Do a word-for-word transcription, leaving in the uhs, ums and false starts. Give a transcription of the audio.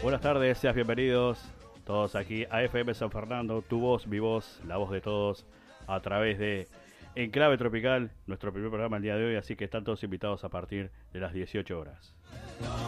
buenas tardes, seas bienvenidos todos aquí a F M San Fernando, tu voz, mi voz, la voz de todos, a través de Enclave Tropical, nuestro primer programa el día de hoy, así que están todos invitados a partir de las dieciocho horas.